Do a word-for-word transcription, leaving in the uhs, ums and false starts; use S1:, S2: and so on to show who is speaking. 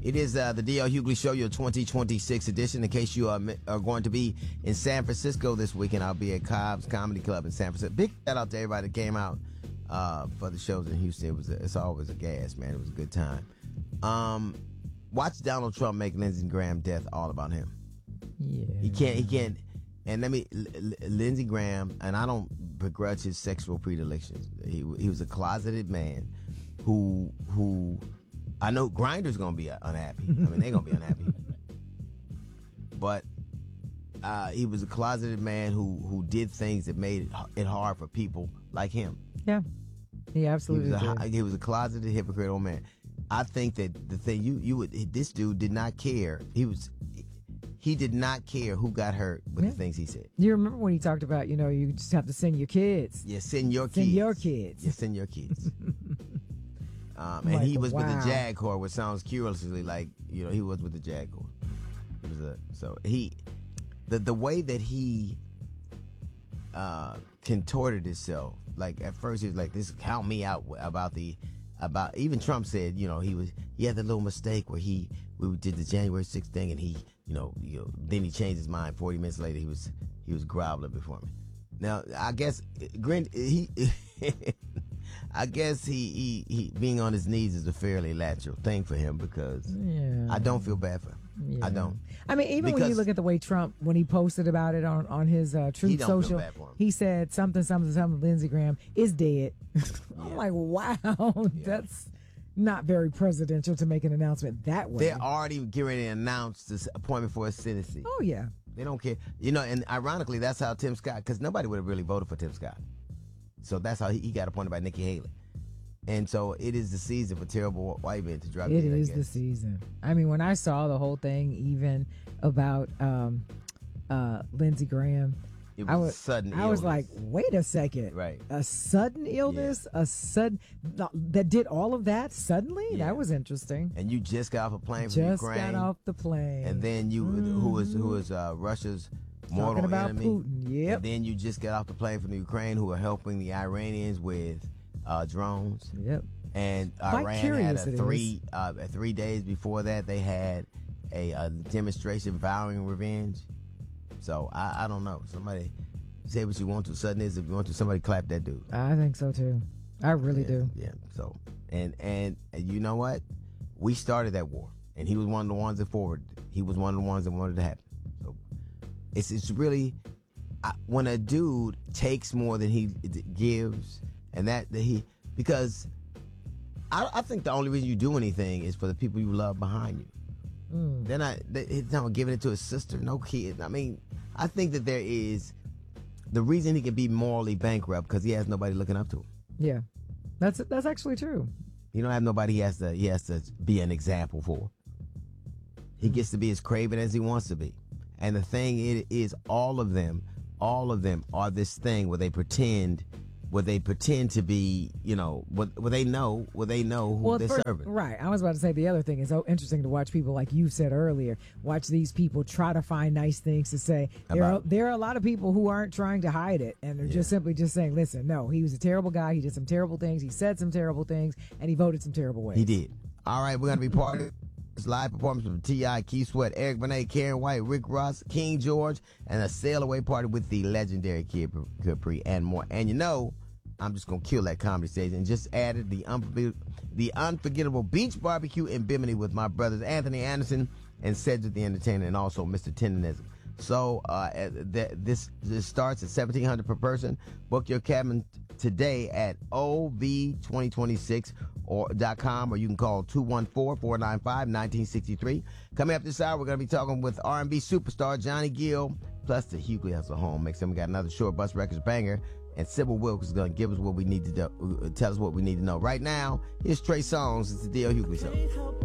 S1: It is uh, the D L Hughley Show, your twenty twenty-six edition. In case you are, are going to be in San Francisco this weekend, I'll be at Cobb's Comedy Club in San Francisco. Big shout out to everybody that came out uh, for the shows in Houston. It was a, it's always a gas, man. It was a good time. Um, watch Donald Trump make Lindsey Graham death all about him.
S2: Yeah,
S1: he can't. He can't. And let me, L- L- Lindsey Graham, and I don't begrudge his sexual predilections. He he was a closeted man who who. I know Grindr's gonna be unhappy. I mean, they're gonna be unhappy. But uh, he was a closeted man who, who did things that made it hard for people like him.
S2: Yeah, he absolutely
S1: he was a,
S2: did.
S1: He was a closeted, hypocritical man. I think that the thing you you would this dude did not care. He was he did not care who got hurt with yeah. the things he said.
S2: You remember when he talked about, you know, you just have to send your kids.
S1: Yeah, send your
S2: send
S1: kids.
S2: Send your kids.
S1: Yeah, send your kids. Um, and like, he was wow. with the Jaguar, which sounds curiously like, you know, he was with the Jaguar. It was a, so he, the the way that he uh, contorted himself, like at first he was like, this count me out about the, about, even Trump said, you know, he was, he had the little mistake where he, we did the January sixth thing and he, you know, you know, then he changed his mind. forty minutes later, he was, he was groveling before me. Now, I guess, Grin, he, I guess he, he, he being on his knees is a fairly natural thing for him because yeah. I don't feel bad for him. Yeah. I don't.
S2: I mean, even because when you look at the way Trump, when he posted about it on, on his uh, Truth Social, he said something, something, something, Lindsey Graham is dead. Yeah. I'm like, wow, yeah. that's not very presidential to make an announcement that way.
S1: They're already getting ready to announce this appointment for a Senate seat.
S2: Oh, yeah.
S1: They don't care. You know, and ironically, that's how Tim Scott, because nobody would have really voted for Tim Scott. So that's how he, he got appointed by Nikki Haley. And so it is the season for terrible white men to drop
S2: It
S1: in,
S2: is the season. I mean, when I saw the whole thing, even about um, uh, Lindsey Graham,
S1: it was
S2: I was,
S1: a sudden
S2: I
S1: illness.
S2: was like, wait a second.
S1: Right.
S2: A sudden illness? Yeah. A sudden, that did all of that suddenly? Yeah. That was interesting.
S1: And you just got off a plane from
S2: just
S1: Ukraine.
S2: Just got off the plane.
S1: And then you, mm. who was, who was uh, Russia's mortal
S2: Talking about
S1: enemy.
S2: Putin, yep.
S1: And then you just got off the plane from the Ukraine, who are helping the Iranians with uh, drones.
S2: Yep.
S1: And
S2: Quite
S1: Iran had a three,
S2: is.
S1: uh, three days before that, they had a, a demonstration vowing revenge. So I, I don't know. Somebody say what you want to. Sudden is, if you want to, somebody clap that dude.
S2: I think so too. I really
S1: yeah,
S2: do.
S1: Yeah. So and, and and you know what? We started that war, and he was one of the ones that forwarded it. He was one of the ones that wanted to happen. So it's it's really I, when a dude takes more than he gives, and that, that he because I, I think the only reason you do anything is for the people you love behind you. Mm. They're not. They, he's not giving it to his sister, no kid. I mean, I think that there is the reason he can be morally bankrupt because he has nobody looking up to him.
S2: Yeah, that's that's actually true.
S1: He don't have nobody he has to he has to be an example for. He gets to be as craven as he wants to be. And the thing it is, all of them, all of them are this thing where they pretend, where they pretend to be, you know, where, where they know, where they know who
S2: well,
S1: they're
S2: first,
S1: serving.
S2: Right. I was about to say the other thing is so interesting to watch people, like you said earlier, watch these people try to find nice things to say. There are, there are a lot of people who aren't trying to hide it, and they're yeah. just simply just saying, listen, no, he was a terrible guy. He did some terrible things. He said some terrible things, and he voted some terrible ways.
S1: He did. All right, we're going to be part of this live performance from T I, Keith Sweat, Eric Benet, Karen White, Rick Ross, King George, and a sail away party with the legendary Kid Capri and more. And you know, I'm just going to kill that comedy stage and just added the, unforg- the unforgettable beach barbecue in Bimini with my brothers Anthony Anderson and Cedric the Entertainer, and also Mister Tendenism. So uh, th- this this starts at seventeen hundred dollars per person. Book your cabin t- today at O V twenty twenty-six or dot com, or you can call two one four, four nine five, one nine six three. Coming up this hour, we're going to be talking with R and B superstar Johnny Gill, plus the Hughley Hustle Home Mix. And we got another Short Bus Records banger, and Sybil Wilkes is going to give us what we need to do, tell us what we need to know. Right now, here's Trey Songz. It's the D L Hughley Show.